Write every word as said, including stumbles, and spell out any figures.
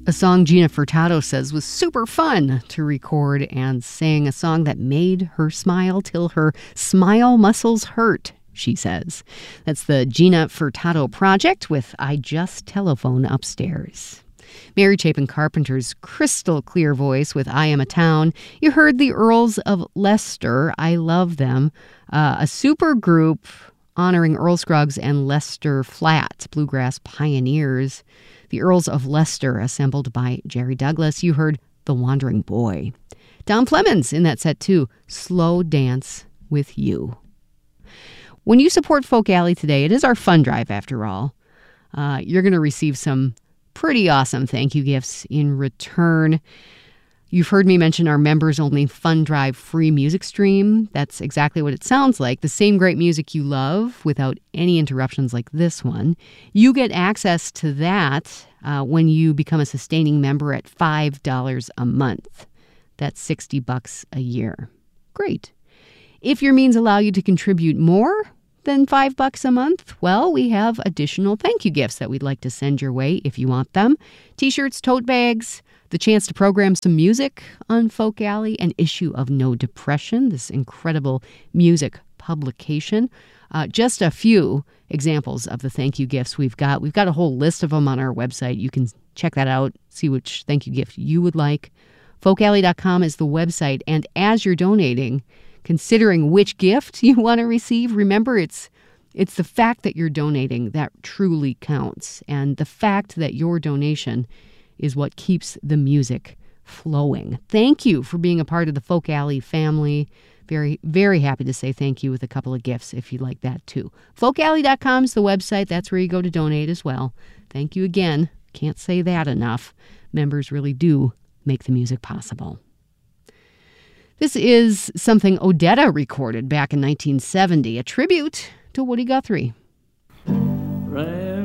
A song Gina Furtado says was super fun to record and sing, a song that made her smile till her smile muscles hurt, she says. That's the Gina Furtado Project with I Just Telephone Upstairs. Mary Chapin Carpenter's crystal clear voice with I Am a Town. You heard the Earls of Leicester, I Love Them, uh, a super group honoring Earl Scruggs and Lester Flatt, bluegrass pioneers. The Earls of Leicester, assembled by Jerry Douglas. You heard The Wandering Boy. Don Flemons in that set too, Slow Dance with You. When you support Folk Alley today, it is our fund drive after all. Uh, you're going to receive some pretty awesome thank you gifts in return. You've heard me mention our members-only Fund Drive free music stream. That's exactly what it sounds like. The same great music you love without any interruptions like this one. You get access to that uh, when you become a sustaining member at five dollars a month. That's sixty bucks a year. Great. If your means allow you to contribute more than five bucks a month, well, we have additional thank you gifts that we'd like to send your way if you want them. T-shirts, tote bags, the chance to program some music on Folk Alley, an issue of No Depression, this incredible music publication. Uh, just a few examples of the thank you gifts we've got. We've got a whole list of them on our website. You can check that out, see which thank you gift you would like. folk alley dot com is the website, and as you're donating, considering which gift you want to receive, remember it's it's the fact that you're donating that truly counts, and the fact that your donation is what keeps the music flowing. Thank you for being a part of the Folk Alley family. Very, very happy to say thank you with a couple of gifts if you'd like that too. folk alley dot com is the website. That's where you go to donate as well. Thank you again. Can't say that enough. Members really do make the music possible. This is something Odetta recorded back in nineteen seventy, a tribute to Woody Guthrie. Right.